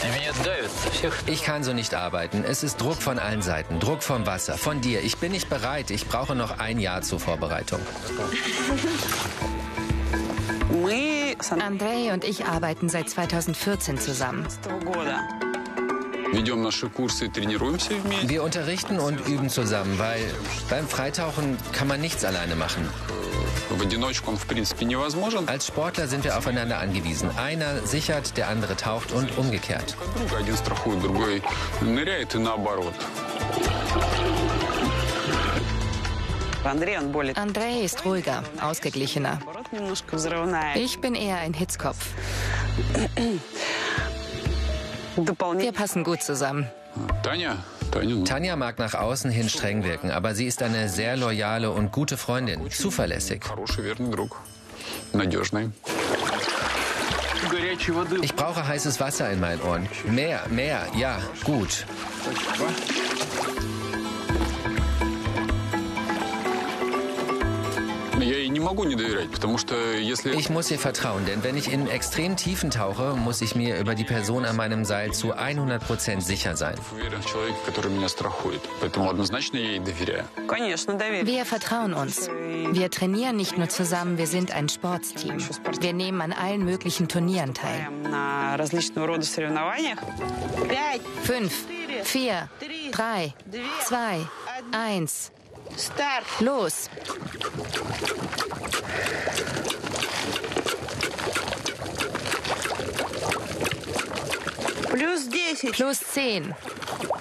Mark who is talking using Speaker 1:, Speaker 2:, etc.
Speaker 1: Ich kann so nicht arbeiten. Es ist Druck von allen Seiten. Druck vom Wasser, von dir. Ich bin nicht bereit. Ich brauche noch ein Jahr zur Vorbereitung.
Speaker 2: Andrei und ich arbeiten seit 2014 zusammen.
Speaker 1: Wir unterrichten und üben zusammen, weil beim Freitauchen kann man nichts alleine machen. Als Sportler sind wir aufeinander angewiesen. Einer sichert, der andere taucht und umgekehrt.
Speaker 2: Andrei ist ruhiger, ausgeglichener. Ich bin eher ein Hitzkopf. Wir passen gut zusammen.
Speaker 1: Tanja mag nach außen hin streng wirken, aber sie ist eine sehr loyale und gute Freundin, zuverlässig. Ich brauche heißes Wasser in meinen Ohren. Mehr, ja, gut. Ich muss ihr vertrauen, denn wenn ich in extrem Tiefen tauche, muss ich mir über die Person an meinem Seil zu 100% sicher sein.
Speaker 2: Wir vertrauen uns. Wir trainieren nicht nur zusammen, wir sind ein Sportsteam. Wir nehmen an allen möglichen Turnieren teil. 5, 4, 3, 2, 1. Los! +10.